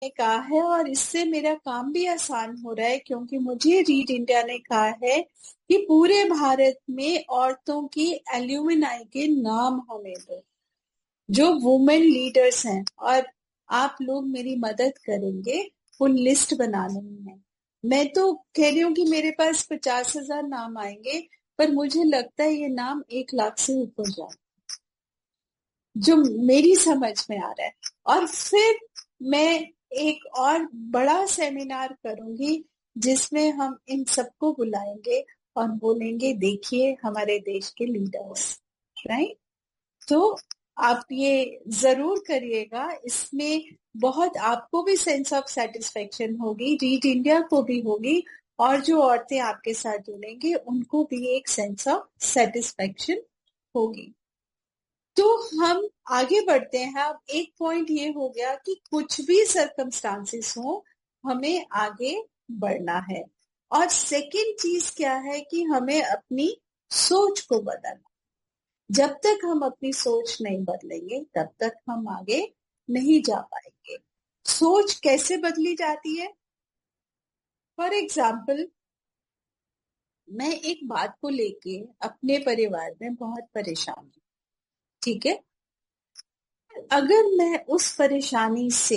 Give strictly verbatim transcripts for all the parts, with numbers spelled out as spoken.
ने कहा है और इससे मेरा काम भी आसान हो रहा है, क्योंकि मुझे रीड इंडिया ने कहा है कि पूरे भारत में औरतों की एल्यूमिनाई के नाम हमें दो, जो वुमेन लीडर्स हैं, और आप लोग मेरी मदद करेंगे वो लिस्ट बनाने में। मैं तो कह रही हूँ कि मेरे पास पचास हजार नाम आएंगे, पर मुझे लगता है ये नाम एक लाख से ऊपर जाए, जो मेरी समझ में आ रहा है। और फिर मैं एक और बड़ा सेमिनार करूंगी जिसमें हम इन सबको बुलाएंगे और बोलेंगे देखिए हमारे देश के लीडर्स, राइट। तो आप ये जरूर करिएगा, इसमें बहुत आपको भी सेंस ऑफ सेटिस्फेक्शन होगी, रीड इंडिया को भी होगी, और जो औरतें आपके साथ जुड़ेंगे उनको भी एक सेंस ऑफ सेटिस्फेक्शन होगी। तो हम आगे बढ़ते हैं। अब एक पॉइंट ये हो गया कि कुछ भी सर्कमस्टांसेस हो, हमें आगे बढ़ना है। और सेकंड चीज क्या है कि हमें अपनी सोच को बदलना। जब तक हम अपनी सोच नहीं बदलेंगे तब तक हम आगे नहीं जा पाएंगे। सोच कैसे बदली जाती है? फॉर एग्जाम्पल, मैं एक बात को लेके अपने परिवार में बहुत परेशान हूँ, ठीक है। अगर मैं उस परेशानी से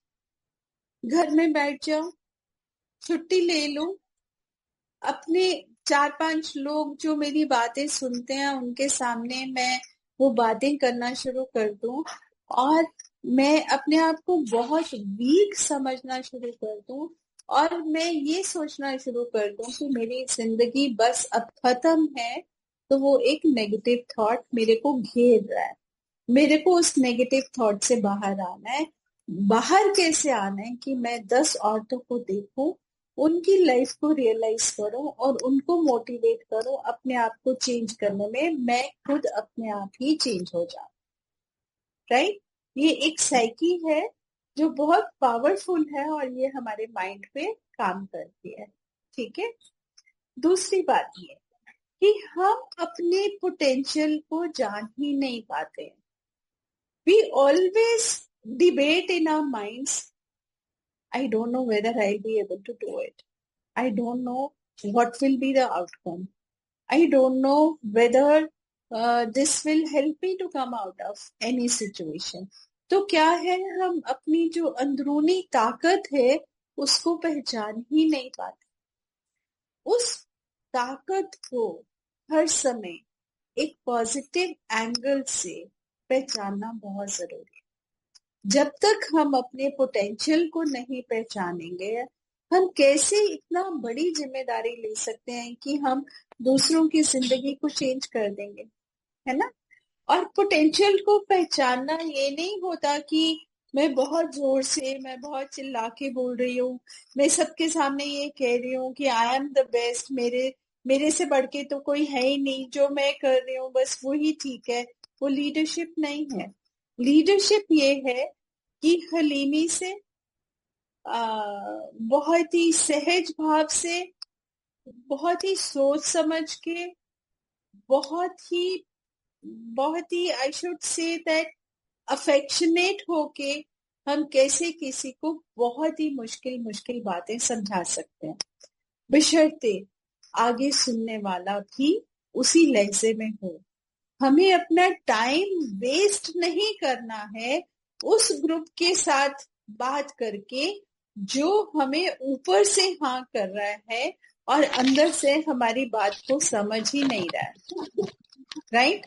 घर में बैठ जाऊं, छुट्टी ले लूं, अपने चार पांच लोग जो मेरी बातें सुनते हैं उनके सामने मैं वो बातें करना शुरू कर दूं, और मैं अपने आप को बहुत वीक समझना शुरू कर दूं, और मैं ये सोचना शुरू कर दूं कि मेरी जिंदगी बस अब खत्म है, तो वो एक नेगेटिव थॉट मेरे को घेर रहा है। मेरे को उस नेगेटिव थॉट से बाहर आना है। बाहर कैसे आना है कि मैं दस औरतों को देखूं, उनकी लाइफ को रियलाइज करूं और उनको मोटिवेट करूं अपने आप को चेंज करने में। मैं खुद अपने आप ही चेंज हो जाऊं, राइट। ये एक साइकी है जो बहुत पावरफुल है और ये हमारे माइंड पे काम करती है, ठीक है। दूसरी बात ये कि हम अपने पोटेंशियल को जान ही नहीं पाते हैं। We always debate in our minds, I don't know whether I'll be able to do it. I don't know what will be the outcome. I don't know whether uh, this will help me to come out of any situation. तो क्या है, हम अपनी जो अंदरूनी ताकत है उसको पहचान ही नहीं पाते। उस ताकत को हर समय एक पॉजिटिव एंगल से पहचानना बहुत जरूरी है। जब तक हम अपने पोटेंशियल को नहीं पहचानेंगे, हम कैसे इतना बड़ी जिम्मेदारी ले सकते हैं कि हम दूसरों की जिंदगी को चेंज कर देंगे, है ना। और पोटेंशियल को पहचानना ये नहीं होता कि मैं बहुत जोर से, मैं बहुत चिल्ला के बोल रही हूँ, मैं सबके सामने ये कह रही हूँ कि आई एम द बेस्ट, मेरे मेरे से बढ़ के तो कोई है ही नहीं, जो मैं कर रही हूँ बस वही ठीक है। वो लीडरशिप नहीं है। लीडरशिप ये है कि हलीमी से, आ, बहुत ही सहज भाव से, बहुत ही सोच समझ के, बहुत ही बहुत ही I should say that affectionate होके हम कैसे किसी को बहुत ही मुश्किल मुश्किल बातें समझा सकते हैं, बशर्ते आगे सुनने वाला भी उसी लहजे में हो। हमें अपना टाइम वेस्ट नहीं करना है उस ग्रुप के साथ बात करके जो हमें ऊपर से हाँ कर रहा है और अंदर से हमारी बात को समझ ही नहीं रहा है, राइट।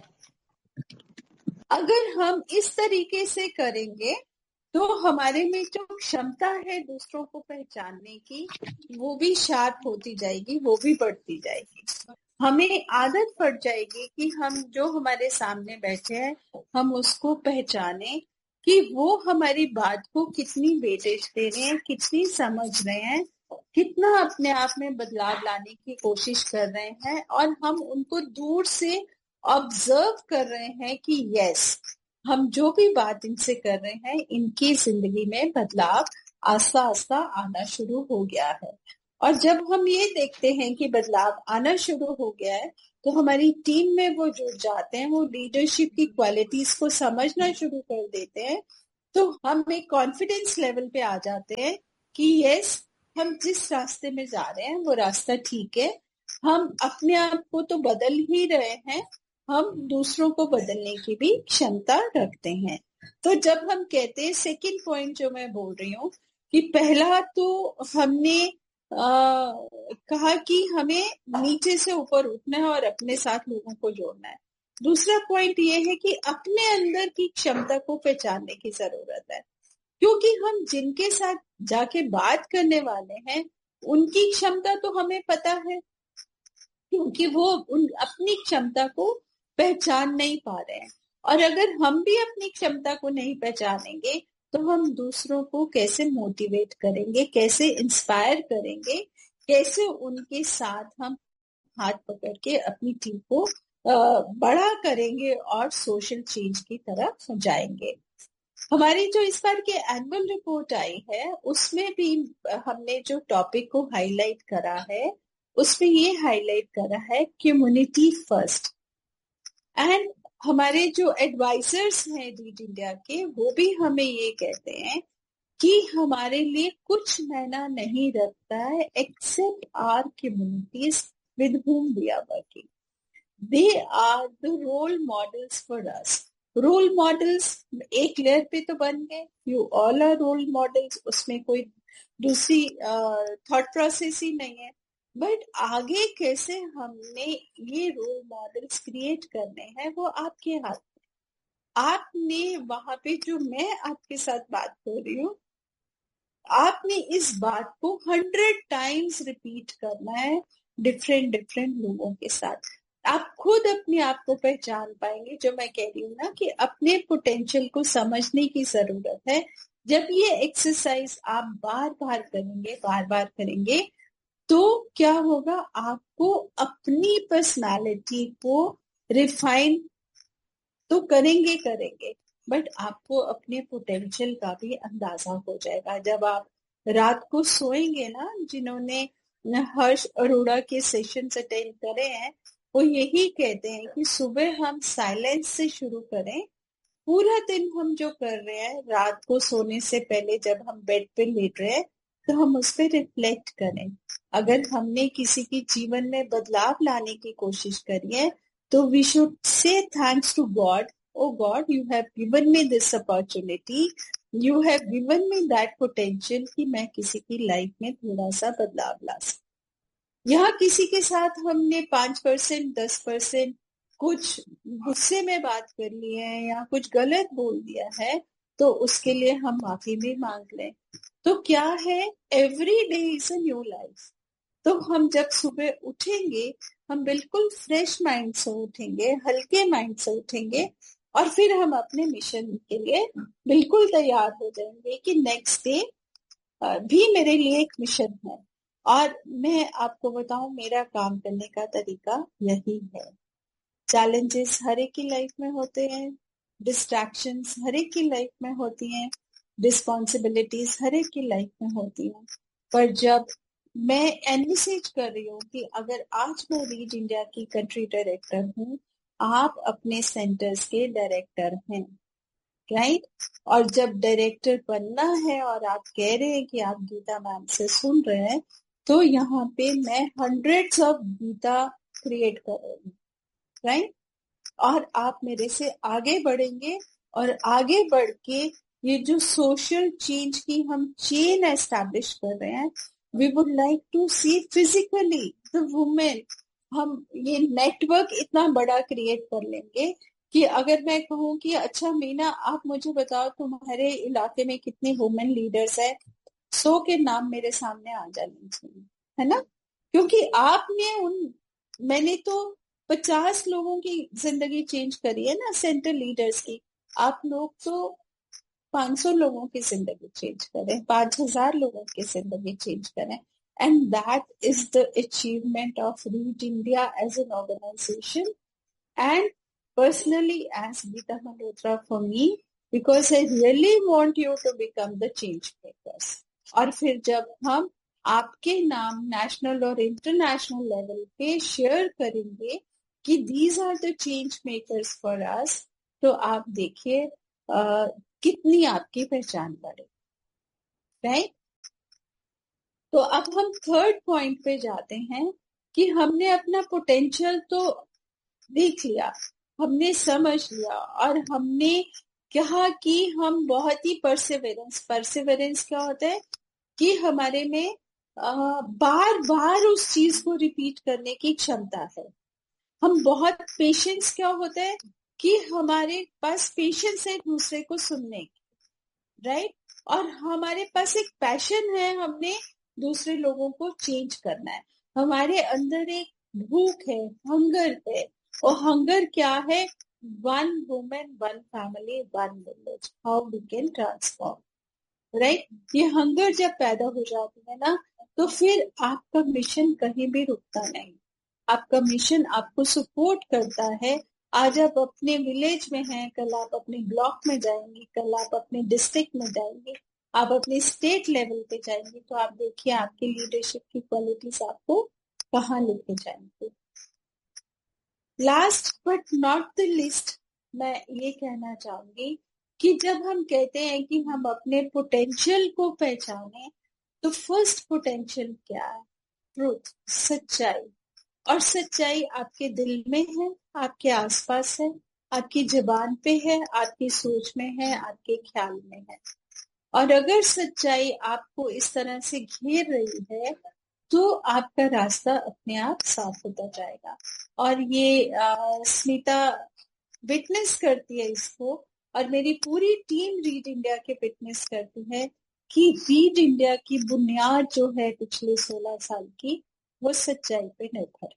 अगर हम इस तरीके से करेंगे तो हमारे में जो क्षमता है दूसरों को पहचानने की, वो भी शार्प होती जाएगी, वो भी बढ़ती जाएगी। हमें आदत पड़ जाएगी कि हम जो हमारे सामने बैठे हैं हम उसको पहचाने कि वो हमारी बात को कितनी वेटेज दे रहे हैं, कितनी समझ रहे हैं, कितना अपने आप में बदलाव लाने की कोशिश कर रहे हैं, और हम उनको दूर से ऑब्जर्व कर रहे हैं कि यस, हम जो भी बात इनसे कर रहे हैं इनकी जिंदगी में बदलाव आस्ता आस्ता आना शुरू हो गया है। और जब हम ये देखते हैं कि बदलाव आना शुरू हो गया है तो हमारी टीम में वो जुड़ जाते हैं, वो लीडरशिप की क्वालिटीज को समझना शुरू कर देते हैं। तो हम एक कॉन्फिडेंस लेवल पे आ जाते हैं कि यस, हम जिस रास्ते में जा रहे हैं वो रास्ता ठीक है, हम अपने आप को तो बदल ही रहे हैं, हम दूसरों को बदलने की भी क्षमता रखते हैं। तो जब हम कहते हैं, सेकंड पॉइंट जो मैं बोल रही हूँ कि पहला तो हमने आ, कहा कि हमें नीचे से ऊपर उठना है और अपने साथ लोगों को जोड़ना है। दूसरा पॉइंट ये है कि अपने अंदर की क्षमता को पहचानने की जरूरत है, क्योंकि हम जिनके साथ जाके बात करने वाले हैं उनकी क्षमता तो हमें पता है, क्योंकि वो उन अपनी क्षमता को पहचान नहीं पा रहे हैं। और अगर हम भी अपनी क्षमता को नहीं पहचानेंगे तो हम दूसरों को कैसे मोटिवेट करेंगे, कैसे इंस्पायर करेंगे, कैसे उनके साथ हम हाथ पकड़ के अपनी टीम को बड़ा करेंगे और सोशल चेंज की तरफ जाएंगे। हमारी जो इस बार की एनुअल रिपोर्ट आई है उसमें भी हमने जो टॉपिक को हाईलाइट करा है उसमें ये हाईलाइट करा है कम्युनिटी फर्स्ट। एंड हमारे जो एडवाइजर्स हैं रीड इंडिया के वो भी हमें ये कहते हैं कि हमारे लिए कुछ मायना नहीं रखता है accept our communities with whom we are working. They are the role models for us. Role models एक लेयर पे तो बन गए, you all are role models, उसमें कोई दूसरी थॉट uh, प्रोसेस ही नहीं है। बट आगे कैसे हमने ये रोल मॉडल्स क्रिएट करने हैं वो आपके हाथ में। आपने वहां पे जो मैं आपके साथ बात कर रही हूँ, आपने इस बात को हंड्रेड टाइम्स रिपीट करना है डिफरेंट डिफरेंट लोगों के साथ। आप खुद अपने आप को पहचान पाएंगे। जो मैं कह रही हूँ ना कि अपने पोटेंशियल को समझने की जरूरत है। जब ये एक्सरसाइज आप बार बार करेंगे बार बार करेंगे तो क्या होगा, आपको अपनी पर्सनालिटी को रिफाइन तो करेंगे करेंगे बट आपको अपने पोटेंशियल का भी अंदाजा हो जाएगा। जब आप रात को सोएंगे ना, जिन्होंने हर्ष अरोड़ा के सेशंस अटेंड करे हैं वो यही कहते हैं कि सुबह हम साइलेंस से शुरू करें, पूरा दिन हम जो कर रहे हैं रात को सोने से पहले जब हम बेड पे लेट रहे हैं तो हम उस पर रिफ्लेक्ट करें। अगर हमने किसी की जीवन में बदलाव लाने की कोशिश करी है तो we should say thanks to God, oh God, you have given me this opportunity, you have given me that potential कि मैं किसी की लाइफ में थोड़ा सा बदलाव ला सकूं। यहाँ किसी के साथ हमने पांच परसेंट दस परसेंट कुछ गुस्से में बात कर ली है या कुछ गलत बोल दिया है तो उसके लिए हम माफी भी मांग लें। तो क्या है, every day is a new life. तो हम जब सुबह उठेंगे हम बिल्कुल फ्रेश माइंड से उठेंगे, हल्के माइंड से उठेंगे और फिर हम अपने मिशन के लिए बिल्कुल तैयार हो जाएंगे कि नेक्स्ट डे भी मेरे लिए एक मिशन है। और मैं आपको बताऊं, मेरा काम करने का तरीका यही है। चैलेंजेस हर एक की लाइफ में होते हैं, डिस्ट्रैक्शंस हर एक की लाइफ में होती हैं, रिस्पॉन्सिबिलिटीज हर एक की लाइफ में होती हैं। पर जब मैं एनविसेज कर रही हूँ कि अगर आज मैं रीड इंडिया की कंट्री डायरेक्टर हूँ, आप अपने सेंटर्स के डायरेक्टर हैं, राइट? और जब डायरेक्टर बनना है और आप कह रहे हैं कि आप गीता मैम से सुन रहे हैं तो यहाँ पे मैं हंड्रेड्स ऑफ गीता क्रिएट कर रही हूँ, राइट? और आप मेरे से आगे बढ़ेंगे और आगे बढ़ के ये जो सोशल चेंज की हम चेन एस्टैब्लिश कर रहे हैं, we would like to C physically the women. हम ये नेटवर्क इतना बड़ा क्रिएट कर लेंगे कि अगर मैं कहूँ कि अच्छा मीना आप मुझे बताओ तुम्हारे इलाके में कितने वुमेन लीडर्स है, सौ के नाम मेरे सामने आ जाने चाहिए, है ना? क्योंकि आपने उन मैंने तो पचास लोगों की जिंदगी चेंज करी है ना, सेंटर लीडर्स की। आप लोग तो पांच सौ लोगों की जिंदगी चेंज करें, पांच हजार लोगों की जिंदगी चेंज करें। And that is the achievement of read India as an organisation and personally as Gita Malhotra for me, because I really want you to become the change makers. और फिर जब हम आपके नाम नेशनल और इंटरनेशनल लेवल पे शेयर करेंगे कि these are the change makers for us, तो आप देखिए कितनी आपकी पहचान बढ़े, राइट। तो अब हम थर्ड पॉइंट पे जाते हैं कि हमने अपना पोटेंशियल तो देख लिया, हमने समझ लिया, और हमने कहा कि हम बहुत ही परसिवरेंस परसिवरेंस क्या होता है कि हमारे में आ, बार बार उस चीज को रिपीट करने की क्षमता है। हम बहुत पेशेंस क्या होता है कि हमारे पास पेशेंस है दूसरे को सुनने की, राइट। और हमारे पास एक पैशन है, हमने दूसरे लोगों को चेंज करना है। हमारे अंदर एक भूख है, हंगर है। और हंगर क्या है? One women, one family, one village, how we can transform, right. ये हंगर जब पैदा हो जाती है ना, तो फिर आपका मिशन कहीं भी रुकता नहीं। आपका मिशन आपको सपोर्ट करता है। आज आप अपने विलेज में हैं, कल आप अपने ब्लॉक में जाएंगे, कल आप अपने डिस्ट्रिक्ट में जाएंगे, आप अपने स्टेट लेवल पे जाएंगे, तो आप देखिए आपकी लीडरशिप की क्वालिटीज आपको कहाँ लेके जाएंगे। Last but not the list, मैं ये कहना चाहूंगी कि जब हम कहते हैं कि हम अपने पोटेंशियल को पहचाने, तो फर्स्ट पोटेंशियल क्या है? ट्रूथ, सच्चाई। और सच्चाई आपके दिल में है, आपके आसपास है, आपकी जुबान पे है, आपकी सोच में है, आपके ख्याल में है। और अगर सच्चाई आपको इस तरह से घेर रही है, तो आपका रास्ता अपने आप साफ होता जाएगा। और ये आ, स्मिता विटनेस करती है इसको, और मेरी पूरी टीम रीड इंडिया के विटनेस करती है कि रीड इंडिया की बुनियाद जो है पिछले सोलह साल की, वो सच्चाई पे निर्भर।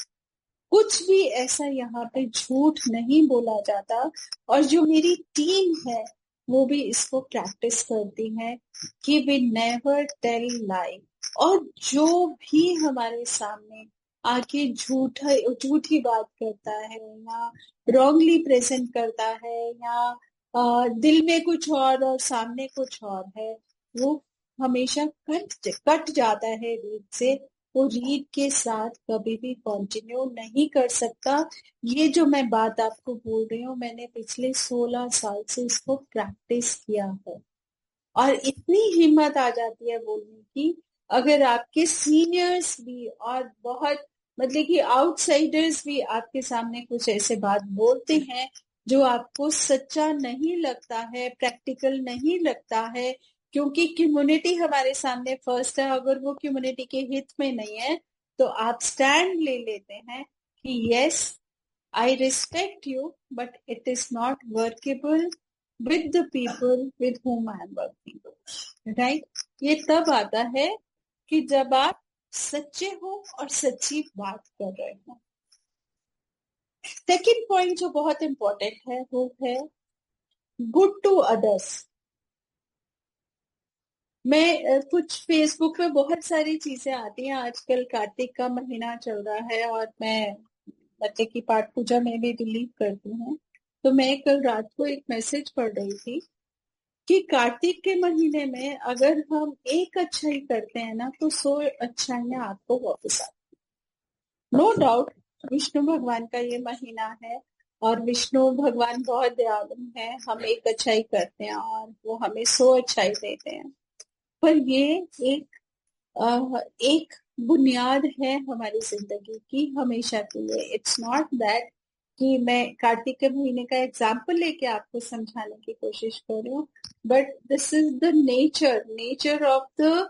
कुछ भी ऐसा यहाँ पे झूठ नहीं बोला जाता। और जो मेरी टीम है वो भी इसको प्रैक्टिस करती है कि वी नेवर टेल लाई। और जो भी हमारे सामने आके झूठ झूठी बात करता है, या रॉन्गली प्रेजेंट करता है, या आ, दिल में कुछ और और सामने कुछ और है, वो हमेशा कट कट जाता है रीड से। वो रीड के साथ कभी भी कंटिन्यू नहीं कर सकता। ये जो मैं बात आपको बोल रही हूँ, मैंने पिछले सोलह साल से इसको प्रैक्टिस किया है। और इतनी हिम्मत आ जाती है बोलने की, अगर आपके सीनियर्स भी और बहुत मतलब कि आउटसाइडर्स भी आपके सामने कुछ ऐसे बात बोलते हैं जो आपको सच्चा नहीं लगता है, प्रैक्टिकल नहीं लगता है, क्योंकि कम्युनिटी हमारे सामने फर्स्ट है, अगर वो कम्युनिटी के हित में नहीं है, तो आप स्टैंड ले लेते हैं कि yes, I respect you, but it is not workable with the people with whom I am working, right? ये तब आता है कि जब आप सच्चे हो और सच्ची बात कर रहे हो। सेकंड पॉइंट जो बहुत इंपॉर्टेंट है वो है गुड टू अदर्स। मैं कुछ फेसबुक पे बहुत सारी चीजें आती हैं, आजकल कार्तिक का महीना चल रहा है और मैं बच्चे की पाठ पूजा में भी बिलीव करती हूँ। तो मैं कल रात को एक मैसेज पढ़ रही थी कि कार्तिक के महीने में अगर हम एक अच्छाई करते हैं ना, तो सौ अच्छाइयां आपको वापस आती। नो डाउट विष्णु भगवान का ये महीना है और विष्णु भगवान बहुत दयालु हैं। हम एक अच्छाई करते हैं और वो हमें सौ अच्छाई देते हैं। पर ये एक आ, एक बुनियाद है हमारी जिंदगी की हमेशा के लिए। इट्स नॉट दैट कि मैं कार्तिक के महीने का एग्जाम्पल लेके आपको समझाने की कोशिश कर रही हूँ, but this is the nature nature of the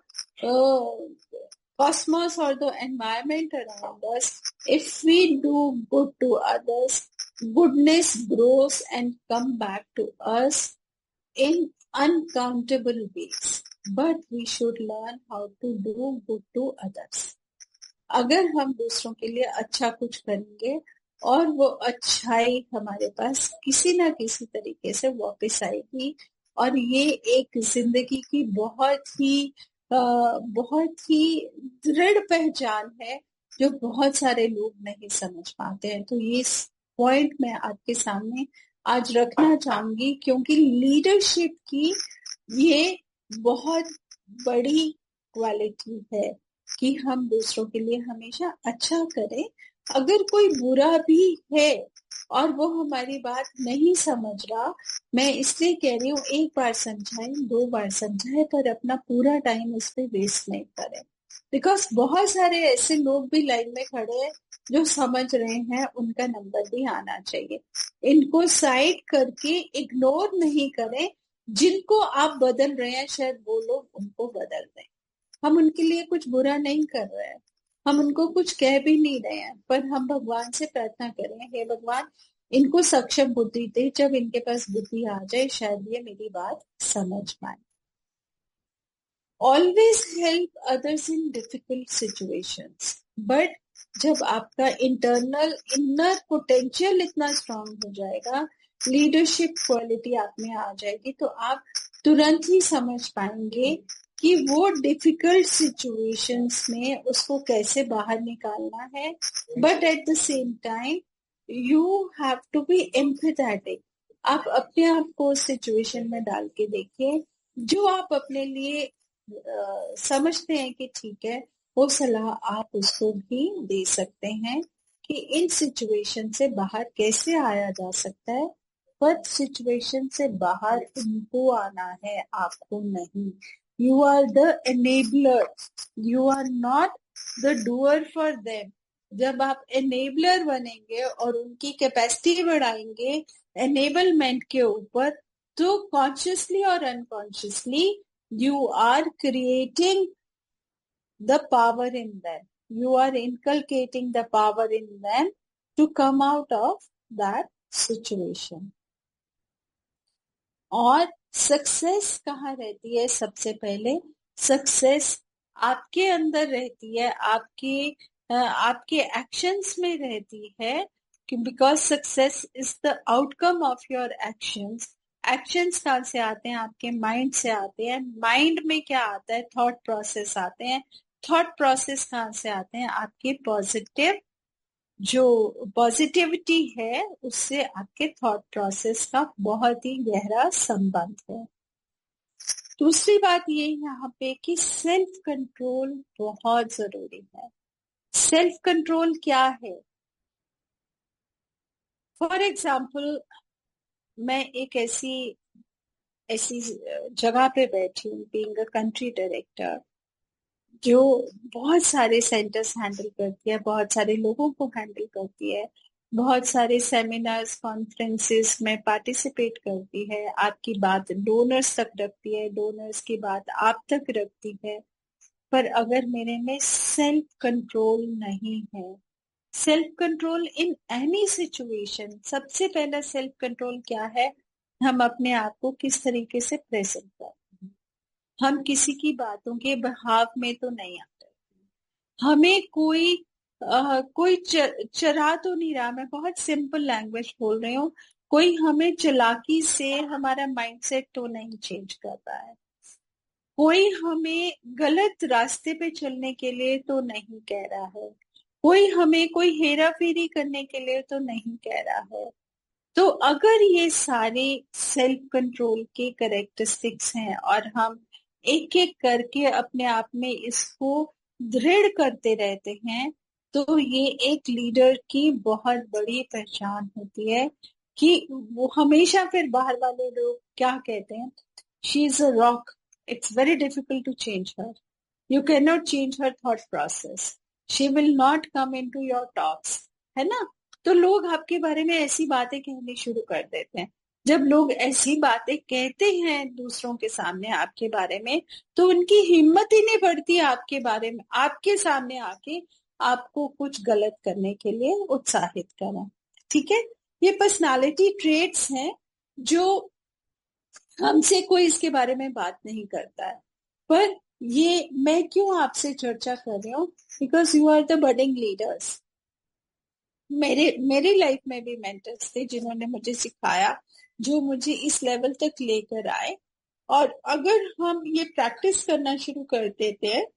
cosmos or the environment around us. If we do good to others, goodness grows and come back to us in uncountable ways. But we should learn how to do good to others. अगर हम दूसरों के लिए अच्छा कुछ करेंगे और वो अच्छाई हमारे पास किसी ना किसी तरीके से वापस आएगी। और ये एक जिंदगी की बहुत ही आ, बहुत ही दृढ़ पहचान है जो बहुत सारे लोग नहीं समझ पाते हैं। तो ये पॉइंट मैं आपके सामने आज रखना चाहूंगी, क्योंकि लीडरशिप की ये बहुत बड़ी क्वालिटी है कि हम दूसरों के लिए हमेशा अच्छा करें अगर कोई बुरा भी है और वो हमारी बात नहीं समझ रहा, मैं इसलिए कह रही हूँ एक बार समझाएं, दो बार समझाएं, पर अपना पूरा टाइम उस पर वेस्ट नहीं करें। बिकॉज बहुत सारे ऐसे लोग भी लाइन में खड़े हैं जो समझ रहे हैं, उनका नंबर भी आना चाहिए। इनको साइड करके इग्नोर नहीं करें। जिनको आप बदल रहे हैं शायद वो लोग उनको बदल रहे हैं। हम उनके लिए कुछ बुरा नहीं कर रहे हैं, हम उनको कुछ कह भी नहीं रहे हैं, पर हम भगवान से प्रार्थना करें, हे भगवान इनको सक्षम बुद्धि दे, जब इनके पास बुद्धि आ जाए शायद ये मेरी बात समझ पाए। Always help others in difficult situations, but जब आपका इंटरनल इनर पोटेंशियल इतना स्ट्रांग हो जाएगा, लीडरशिप क्वालिटी आप में आ जाएगी, तो आप तुरंत ही समझ पाएंगे कि वो डिफिकल्ट सिचुएशंस में उसको कैसे बाहर निकालना है। But at the same time you have to be empathetic. आप अपने आप को सिचुएशन में डाल के देखिए, जो आप अपने लिए Uh, समझते हैं कि ठीक है, वो सलाह आप उसको भी दे सकते हैं कि इन सिचुएशन से बाहर कैसे आया जा सकता है। पर सिचुएशन से बाहर इनको आना है, आपको नहीं। You are the enabler, you are not the doer for them. जब आप एनेबलर बनेंगे और उनकी कैपेसिटी बढ़ाएंगे एनेबलमेंट के ऊपर, तो कॉन्शियसली और unconsciously you are creating the power in them. You are inculcating the power in them to come out of that situation. और सक्सेस कहाँ रहती है? सबसे पहले सक्सेस आपके अंदर रहती है, आपके आपके एक्शंस में रहती है, कि because success is the outcome of your actions. Actions कहाँ से आते हैं? आपके माइंड से आते हैं। माइंड में क्या आता है? थॉट प्रोसेस आते हैं। थॉट प्रोसेस कहाँ से आते हैं? आपके पॉजिटिव, जो पॉजिटिविटी है उससे आपके थॉट प्रोसेस का बहुत ही गहरा संबंध है। दूसरी बात ये यहाँ पे कि सेल्फ कंट्रोल बहुत जरूरी है। सेल्फ कंट्रोल क्या है? फॉर एग्जाम्पल, मैं एक ऐसी ऐसी जगह पे बैठी हूँ, बीइंग अ कंट्री डायरेक्टर, जो बहुत सारे सेंटर्स हैंडल करती है, बहुत सारे लोगों को हैंडल करती है, बहुत सारे सेमिनार्स कॉन्फ्रेंसेस में पार्टिसिपेट करती है, आपकी बात डोनर्स तक रखती है, डोनर्स की बात आप तक रखती है। पर अगर मेरे में सेल्फ कंट्रोल नहीं है, self control in any situation, सबसे पहला सेल्फ कंट्रोल क्या है? हम अपने आप को किस तरीके से प्रेजेंट करते हैं। हम किसी की बातों के बहाव में तो नहीं आते। हमें कोई आ, कोई च, चरा तो नहीं रहा। मैं बहुत सिंपल लैंग्वेज बोल रही हूँ। कोई हमें चालाकी से हमारा माइंडसेट तो नहीं चेंज कर रहा है। कोई हमें गलत रास्ते पे चलने के लिए तो नहीं कह रहा है। कोई हमें कोई हेरा फेरी करने के लिए तो नहीं कह रहा है। तो अगर ये सारे सेल्फ कंट्रोल के कैरेक्टरिस्टिक्स हैं और हम एक एक करके अपने आप में इसको दृढ़ करते रहते हैं, तो ये एक लीडर की बहुत बड़ी पहचान होती है। कि वो हमेशा फिर बाहर वाले लोग क्या कहते हैं? She is a rock, it's very difficult to change her, you can not change her thought process, she will not come in to your talks, है ना? तो लोग आपके बारे में ऐसी बातें कहनी शुरू कर देते हैं। जब लोग ऐसी बातें कहते हैं दूसरों के सामने आपके बारे में, तो उनकी हिम्मत ही नहीं बढ़ती आपके बारे में, आपके सामने आके आपको कुछ गलत करने के लिए उत्साहित करें। ठीक है, ये पर्सनालिटी ट्रेट्स हैं जो हमसे कोई इसके बारे में बात नहीं करता है। पर ये मैं क्यों आपसे चर्चा कर रही हूँ? Because you are the budding leaders. मेरे मेरी लाइफ में भी मेंटर्स थे जिन्होंने मुझे सिखाया, जो मुझे इस लेवल तक लेकर आए। और अगर हम ये प्रैक्टिस करना शुरू कर देते हैं,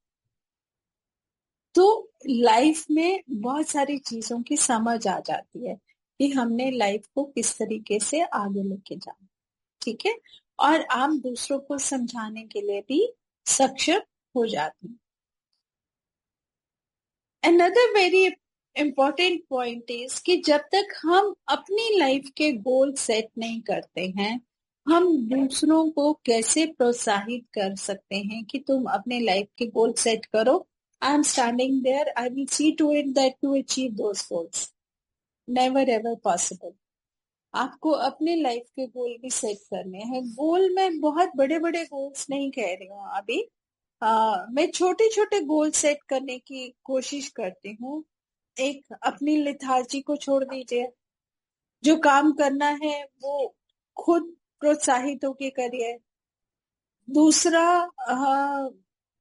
तो लाइफ में बहुत सारी चीजों की समझ आ जाती है कि हमने लाइफ को किस तरीके से आगे लेके जाना। ठीक है, और आप दूसरों को समझाने के लिए भी सक्षम हो जाती हैं। Another very important point is कि जब तक हम अपनी लाइफ के गोल सेट नहीं करते हैं, हम दूसरों को कैसे प्रोत्साहित कर सकते हैं कि तुम अपने लाइफ के गोल सेट करो? I am standing there, I will see to it that you achieve those goals. Never ever possible. आपको अपने लाइफ के गोल भी सेट करने हैं। गोल में बहुत बड़े बड़े गोल्स नहीं कह रही हूँ अभी, आ, मैं छोटे छोटे गोल सेट करने की कोशिश करती हूँ। एक, अपनी लिथार्जी को छोड़ दीजिए। जो काम करना है वो खुद प्रोत्साहित होके करिए। दूसरा, आ,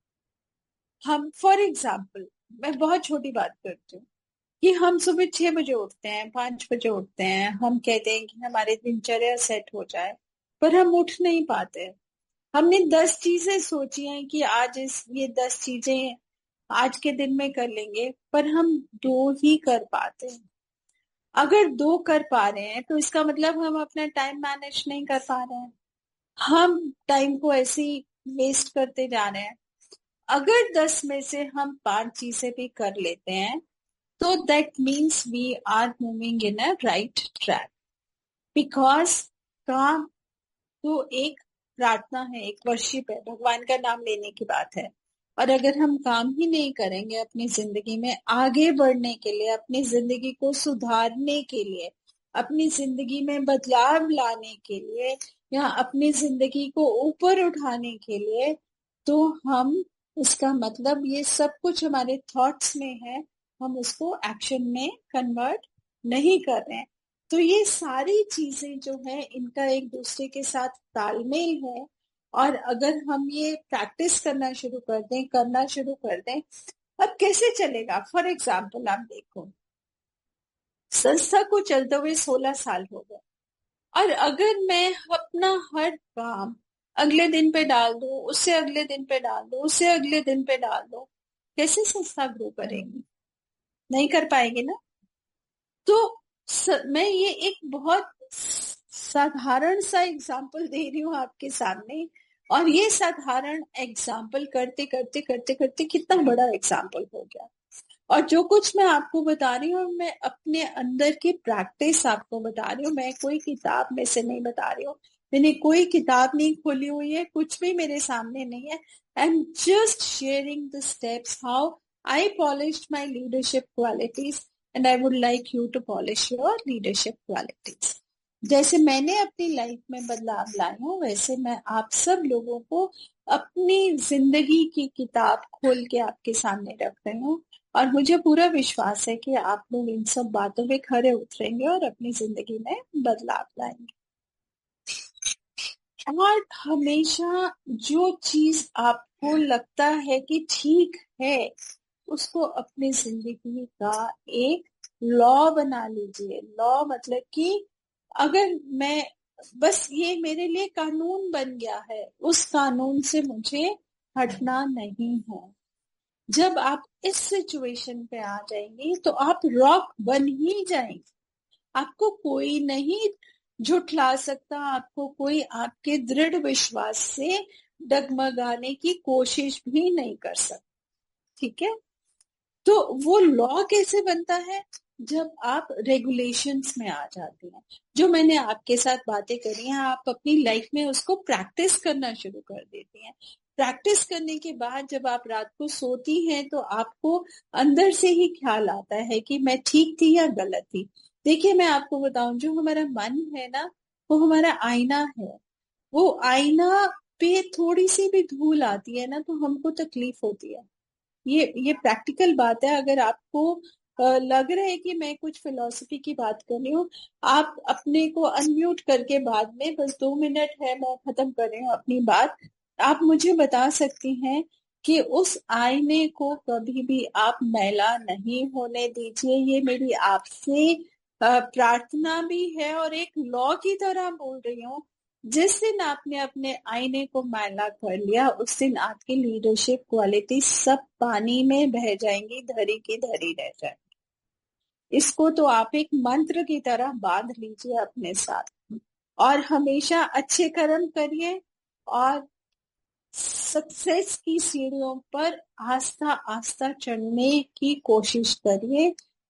हम फॉर एग्जाम्पल, मैं बहुत छोटी बात करती हूँ कि हम सुबह छह बजे उठते हैं, पांच बजे उठते हैं, हम कहते हैं कि हमारे दिनचर्या सेट हो जाए, पर हम उठ नहीं पाते। हमने दस चीजें सोची हैं कि आज इस ये दस चीजें आज के दिन में कर लेंगे, पर हम दो ही कर पाते हैं। अगर दो कर पा रहे हैं तो इसका मतलब हम अपना टाइम मैनेज नहीं कर पा रहे हैं, हम टाइम को ऐसे ही वेस्ट करते जा रहे हैं। अगर दस में से हम पांच चीजें भी कर लेते हैं तो that means we are moving in a right track. Because काम तो एक प्रार्थना है, एक वर्शिप है, भगवान का नाम लेने की बात है। और अगर हम काम ही नहीं करेंगे अपनी जिंदगी में आगे बढ़ने के लिए, अपनी जिंदगी को सुधारने के लिए, अपनी जिंदगी में बदलाव लाने के लिए, या अपनी जिंदगी को ऊपर उठाने के लिए, तो हम, इसका मतलब ये सब कुछ हमारे थॉट्स में है, हम उसको एक्शन में कन्वर्ट नहीं कर रहे हैं। तो ये सारी चीजें जो है इनका एक दूसरे के साथ तालमेल है। और अगर हम ये प्रैक्टिस करना शुरू कर दें, करना शुरू कर दें, अब कैसे चलेगा? फॉर एग्जाम्पल, आप देखो, संस्था को चलते हुए सोलह साल हो गए, और अगर मैं अपना हर काम अगले दिन पे डाल दूं, उससे अगले दिन पे डाल दूं, उससे अगले दिन पे डाल दूं, कैसे संस्था ग्रो करेगी? नहीं कर पाएगी ना। तो स, मैं ये एक बहुत साधारण सा एग्जाम्पल दे रही हूँ आपके सामने, और ये साधारण एग्जाम्पल करते करते करते करते कितना बड़ा एग्जाम्पल हो गया। और जो कुछ मैं आपको बता रही हूँ, मैं अपने अंदर की प्रैक्टिस आपको बता रही हूँ, मैं कोई किताब में से नहीं बता रही हूँ, मैंने कोई किताब नहीं खोली हुई है, कुछ भी मेरे सामने नहीं है। I am just sharing the steps how I polished my leadership qualities, and I would like you to polish your leadership qualities. जैसे मैंने अपनी लाइफ में बदलाव लाए हूँ, वैसे मैं आप सब लोगों को अपनी जिंदगी की किताब खोल के आपके सामने रख रही हूँ, और मुझे पूरा विश्वास है कि आप लोग इन सब बातों पे खरे उतरेंगे और अपनी जिंदगी में बदलाव लाएंगे। और हमेशा जो चीज आपको लगता है कि ठीक है, उसको अपनी जिंदगी का एक लॉ बना लीजिए। लॉ मतलब कि अगर मैं, बस ये मेरे लिए कानून बन गया है, उस कानून से मुझे हटना नहीं है। जब आप इस सिचुएशन पे आ जाएंगे तो आप रॉक बन ही जाएंगे। आपको कोई नहीं झुठला सकता, आपको कोई आपके दृढ़ विश्वास से डगमगाने की कोशिश भी नहीं कर सकता। ठीक है? तो वो लॉ कैसे बनता है? जब आप रेगुलेशंस में आ जाते हैं। जो मैंने आपके साथ बातें करी हैं, आप अपनी लाइफ में उसको प्रैक्टिस करना शुरू कर देती हैं। प्रैक्टिस करने के बाद जब आप रात को सोती हैं तो आपको अंदर से ही ख्याल आता है कि मैं ठीक थी या गलत थी। देखिए, मैं आपको बताऊं, जो हमारा मन है ना, वो हमारा आईना है। वो आईना पे थोड़ी सी भी धूल आती है ना तो हमको तकलीफ होती है। ये ये प्रैक्टिकल बात है। अगर आपको लग रहा है कि मैं कुछ फिलॉसफी की बात कर रही हूँ, आप अपने को अनम्यूट करके बाद में, बस दो मिनट है, मैं खत्म कर रही हूँ अपनी बात, आप मुझे बता सकती हैं कि उस आईने को कभी भी आप मैला नहीं होने दीजिए। ये मेरी आपसे प्रार्थना भी है, और एक लॉ की तरह बोल रही हूँ। जिस दिन आपने अपने आईने को मैला कर लिया, उस दिन आपकी लीडरशिप क्वालिटी सब पानी में बह जाएंगी, धरी की धरी रह जाएंगी। इसको तो आप एक मंत्र की तरह बांध लीजिए अपने साथ, और हमेशा अच्छे कर्म करिए, और सक्सेस की सीढ़ियों पर आस्ता आस्ता चढ़ने की कोशिश करिए।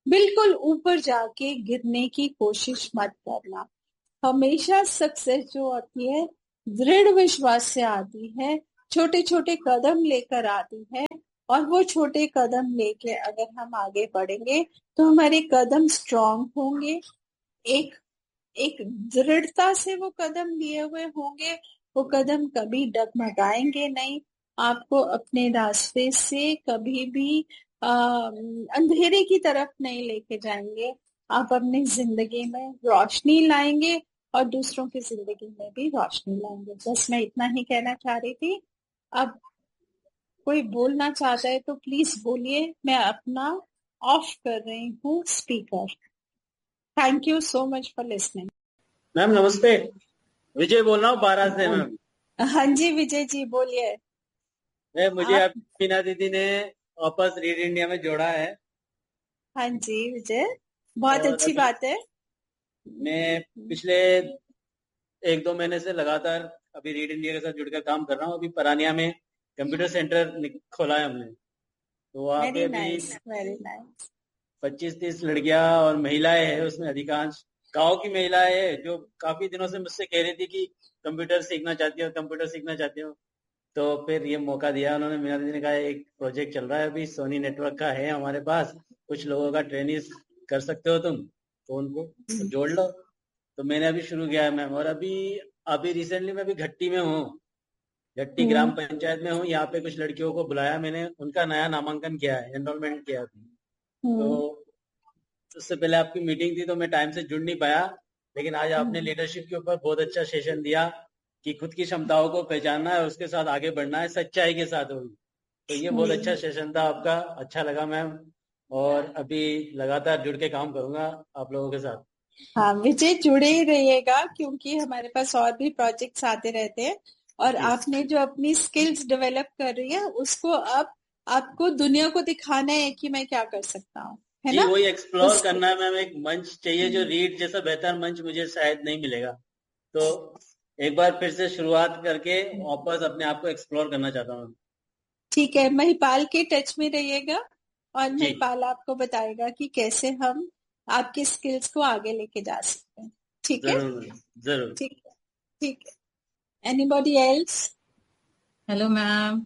बिल्कुल ऊपर जाके गिरने की कोशिश मत करना। हमेशा सक्सेस जो आती है दृढ़ विश्वास से आती है, छोटे छोटे कदम लेकर आती है। और वो छोटे कदम लेके अगर हम आगे बढ़ेंगे तो हमारे कदम स्ट्रांग होंगे, एक एक दृढ़ता से वो कदम लिए हुए होंगे। वो कदम कभी डगमगाएंगे नहीं, आपको अपने रास्ते से कभी भी आ, अंधेरे की तरफ नहीं लेके जाएंगे। आप अपनी जिंदगी में रोशनी लाएंगे और दूसरों की जिंदगी में भी रोशनी लाएंगे। बस मैं इतना ही कहना चाह रही थी। अब कोई बोलना चाहता है तो प्लीज बोलिए, मैं अपना ऑफ कर रही हूँ speaker. Thank you so much for listening. Ma'am नमस्ते, विजय बोल रहा हूँ बारह से। मैम हाँ जी विजय जी बोलिए। मैं मुझे आप अब टीना दीदी ने वापस रीड इंडिया में जोड़ा है। हाँ जी विजय, बहुत और अच्छी अभी बात है। मैं पिछले एक दो महीने से लगातार अभी रीड इंडिया के साथ जुड़कर काम कर रहा हूँ। अभी परानिया में कंप्यूटर सेंटर निक- खोला है हमने, तो वहाँ पे वेरी अभी नाइस, वेरी नाइस। पच्चीस तीस लड़कियां और महिलाएं हैं, उसमें अधिकांश गांव की महिलाएं हैं जो काफी दिनों से मुझसे कह रही थी कि कंप्यूटर सीखना चाहती हो, कंप्यूटर सीखना चाहती हो। तो फिर ये मौका दिया उन्होंने। मीना दीदी ने कहा एक प्रोजेक्ट चल रहा है अभी सोनी नेटवर्क का है हमारे पास, कुछ लोगों का ट्रेनिंग कर सकते हो तुम, तो उनको तो जोड़ लो। तो मैंने अभी शुरू किया है मैम। और अभी अभी रिसेंटली मैं अभी घट्टी में हूँ, घट्टी ग्राम हम्म पंचायत में हूँ। यहाँ पे कुछ लड़कियों को बुलाया मैंने, उनका नया नामांकन किया है, एनरोलमेंट किया है। तो हम्म उससे पहले आपकी मीटिंग थी तो मैं टाइम से जुड़ नहीं पाया, लेकिन आज आपने हम्म लीडरशिप के ऊपर बहुत अच्छा सेशन दिया कि खुद की क्षमताओं को पहचानना है और उसके साथ आगे बढ़ना है, सच्चाई के साथ होगी। तो ये बहुत अच्छा हम्म। सेशन था आपका, अच्छा लगा मैम। और अभी लगातार जुड़ के काम करूंगा आप लोगों के साथ। हाँ विजय, जुड़े ही रहिएगा क्योंकि हमारे पास और भी प्रोजेक्ट्स आते रहते हैं। और जी आपने जो अपनी स्किल्स डेवलप कर रही है उसको अब आपको दुनिया को दिखाना है कि मैं क्या कर सकता हूँ, है जी ना? वही एक्सप्लोर उस करना है मैम। एक मंच चाहिए, जो रीड जैसा बेहतर मंच मुझे शायद नहीं मिलेगा। तो एक बार फिर से शुरुआत करके वापस अपने आप को एक्सप्लोर करना चाहता हूँ। ठीक है, महिपाल के टच में रहिएगा और जी महिपाल आपको बताएगा कि कैसे हम आपके स्किल्स को आगे लेके जा सकते हैं। ठीक है, जरूर जरूर। ठीक है, ठीक है। Anybody else? Hello ma'am.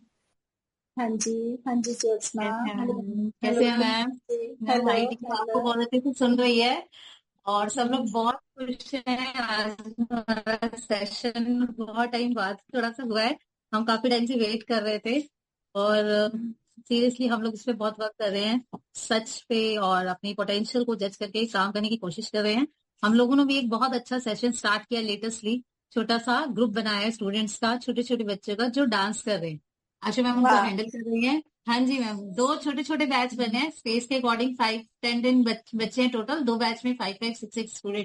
हाँ जी, हाँ जी ज्योत्सना। कैसे हैं हेलो, मैम? हेलो कैसे हैं ma'am? Ma'am hello hi teacher आपको हेलो। बहुत अच्छे से सुन रही है और सब लोग बहुत खुश हैं। आज हमारा सेशन बहुत टाइम बाद थोड़ा सा हुआ है, हम काफी टाइम से वेट कर रहे थे और सीरियसली हम लोग इस पे बहुत वर्क कर रहे हैं, सच पे और अपनी पोटेंशियल को जज करके काम करने की कोशिश कर रहे हैं। हम लोगों ने भी एक बहुत अच्छा सेशन स्टार्ट किया लेटेस्टली, छोटा सा ग्रुप बनाया है स्टूडेंट्स का, छोटे छोटे बच्चों का जो डांस कर रहे हैं। आशा मैम उनको वाह, हैंडल कर रही हैं। हाँ जी मैम, दो छोटे छोटे बैच बने हैं स्पेस के अकॉर्डिंग, फाइव टेन टेन बच्चे हैं टोटल, दो बैच में five five six six student.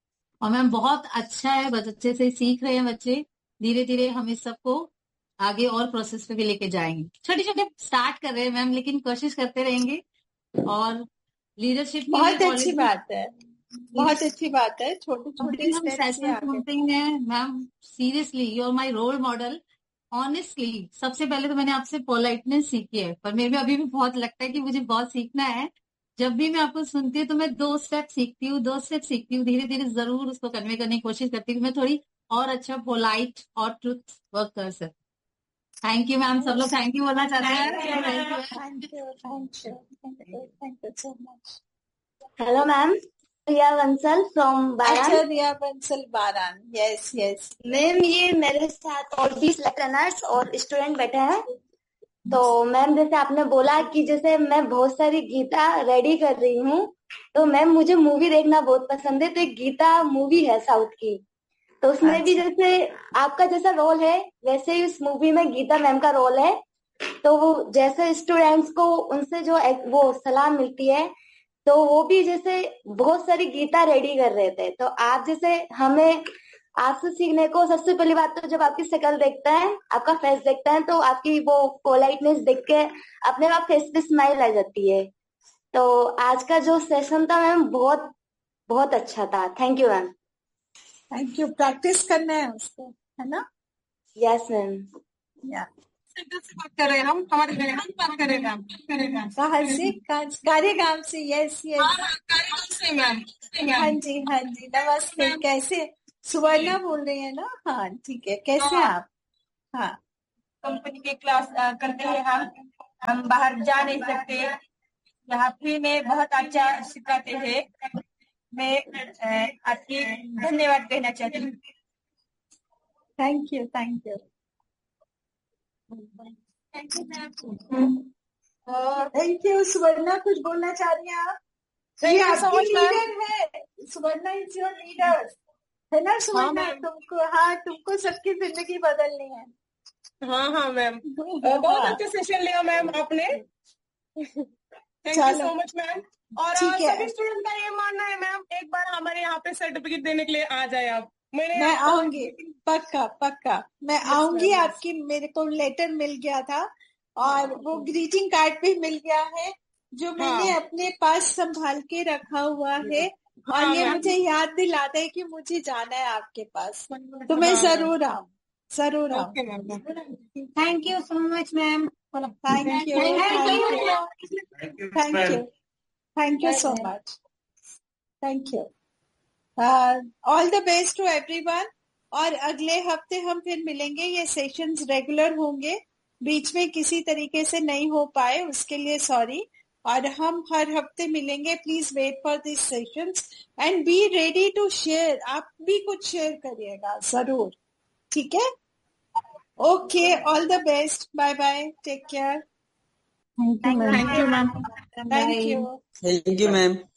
और मैम बहुत अच्छा है, बहुत अच्छे से सीख रहे हैं बच्चे। धीरे धीरे हम इस सबको आगे और प्रोसेस पे भी लेके जाएंगे। छोटे छोटे स्टार्ट कर रहे हैं मैम, लेकिन कोशिश करते रहेंगे। और लीडरशिप की ये बहुत अच्छी क्वालिटी, बात है, बहुत अच्छी बात है। छोटे छोटे अभी हम स्टेप से सेशन आगे। सुनते ही हैं ma'am. Seriously you are my role model. Honestly सबसे पहले तो मैंने आपसे पोलाइटनेस सीखी है, पर मेरे भी अभी भी बहुत लगता है कि मुझे बहुत सीखना है। जब भी मैं आपको सुनती हूँ तो मैं दो स्टेप सीखती हूँ, दो स्टेप सीखती हूँ, धीरे धीरे जरूर उसको कन्वे करने की कोशिश करती हूँ कि मैं थोड़ी और अच्छा पोलाइट और ट्रुथ वर्क कर सकूं। थैंक यू मैम, सब लोग थैंक यू बोलना चाहते हैं। Thank you. Thank you, thank you, thank you, thank you so much. Hello, ma'am. Priya Vansal from अच्छा, Baran. रिया बंसल बारान, यस यस। मैम ये मेरे साथ और भी रनर्स और स्टूडेंट बैठे हैं। तो मैम जैसे आपने बोला कि जैसे मैं बहुत सारी गीता रेडी कर रही हूँ, तो मैम मुझे मूवी देखना बहुत पसंद है। तो एक गीता मूवी है साउथ की, तो उसमें भी अच्छा, जैसे आपका जैसा रोल है वैसे ही उस मूवी में गीता मैम का रोल है। तो वो जैसे स्टूडेंट्स को उनसे जो एक वो सलाह मिलती है, तो वो भी जैसे बहुत सारी गीता रेडी कर रहे थे। तो आप जैसे हमें आपसे सीखने को, सबसे पहली बात तो जब आपकी शक्ल देखता है, आपका फेस देखता है, तो आपकी वो पोलाइटनेस देख के अपने आप फेस पे स्माइल आ जाती है। तो आज का जो सेशन था मैम बहुत बहुत अच्छा था। Thank you ma'am. Thank you. Practice करना है उसको, है ना? Yes ma'am. या सेंटर से बात कर रहे हैं हम, हमारे हम बात कर रहे हैं मैम। कहाँ से? कार्यगाम से? यस यस, कार्यक्रम से मैम। हाँ जी हाँ जी, नमस्ते। कैसे? सुवर्णा बोल रही है ना? हाँ ठीक है, कैसे हैं आप? हाँ, कंपनी के क्लास अ, करते हैं हम हम बाहर जा नहीं सकते, यहाँ फ्री में बहुत अच्छा सिखाते हैं। मैं अ, आपकी धन्यवाद कहना चाहती हूँ। Thank you thank you thank you ma'am. Thank you. सुवर्णा कुछ बोलना चाह रही हैं आप? Thank ये you so आपकी much, ma'am. लीडर है, सुवर्णा इज योर लीडर, है ना सुवर्णा? हाँ, ma'am. तुमको, हाँ तुमको सबकी जिंदगी बदलनी है। हाँ हाँ मैम, बहुत अच्छा सेशन लिया मैम आपने। Thank you so much ma'am. और ठीक है। सभी स्टूडेंट का ये मानना है मैम, एक बार हमारे यहाँ पे सर्टिफिकेट देने के लिए आ जाए आप। मैंने मैं आपको- आऊंगी, पक्का पक्का मैं Yes, आऊंगी। ma'am. आपकी, मेरे को लेटर मिल गया था और वो ग्रीटिंग कार्ड भी मिल गया है, जो मैंने हाँ। अपने पास संभाल के रखा हुआ है। और हाँ, ये मैम। मुझे याद दिलाता है कि मुझे जाना है आपके पास, तो मैं हाँ, जरूर आऊँ, जरूर आऊँ। Okay ma'am. Thank you so much ma'am. Thank you thank you thank you thank you so much, thank you. All the best to everyone. और अगले हफ्ते हम फिर मिलेंगे। ये सेशंस रेगुलर होंगे, बीच में किसी तरीके से नहीं हो पाए उसके लिए सॉरी। और हम हर हफ्ते मिलेंगे। Please wait for this sessions and be ready to share. आप भी कुछ शेयर करिएगा जरूर, ठीक है? Okay, all the best, bye bye, take care. Thank you ma'am. Thank you ma'am. Thank you thank you ma'am.